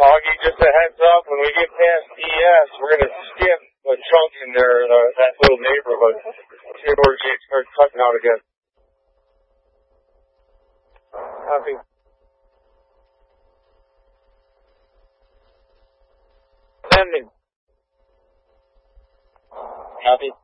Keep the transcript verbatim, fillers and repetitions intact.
Augie, just a heads up, when we get past E S, we're going to skip a chunk in there, uh, that little neighborhood. See where G starts cutting out again. Copy. Sending. Copy.